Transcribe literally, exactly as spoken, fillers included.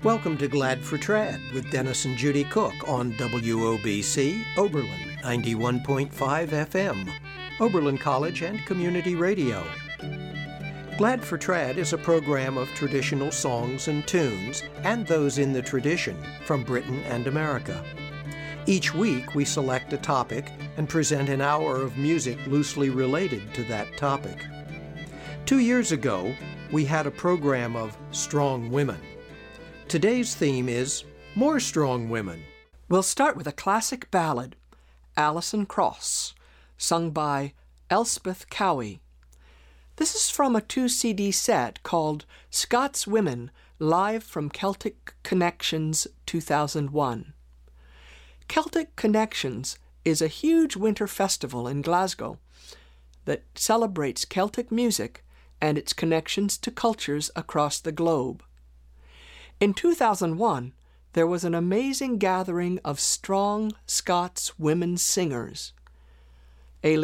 Welcome to Glad for Trad with Dennis and Judy Cook on W O B C, Oberlin, ninety-one point five F M, Oberlin College and Community Radio. Glad for Trad is a program of traditional songs and tunes, and those in the tradition, from Britain and America. Each week we select a topic and present an hour of music loosely related to that topic. Two years ago, we had a program of strong women. Today's theme is more strong women. We'll start with a classic ballad, Alison Krauss, sung by Elspeth Cowie. This is from a two C D set called Scots Women Live from Celtic Connections two thousand one. Celtic Connections is a huge winter festival in Glasgow that celebrates Celtic music and its connections to cultures across the globe. In two thousand one, there was an amazing gathering of strong Scots women singers.